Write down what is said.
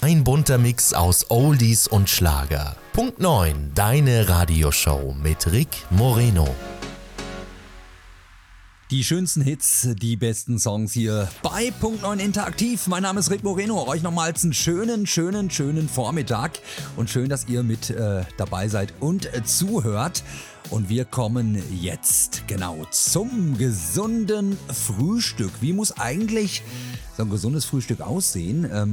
Ein bunter Mix aus Oldies und Schlager. Punkt 9, deine Radioshow mit Rick Moreno. Die schönsten Hits, die besten Songs hier bei Punkt 9 Interaktiv. Mein Name ist Rick Moreno. Euch nochmals einen schönen Vormittag und schön, dass ihr mit dabei seid und zuhört. Und wir kommen jetzt genau zum gesunden Frühstück. Wie muss eigentlich so ein gesundes Frühstück aussehen?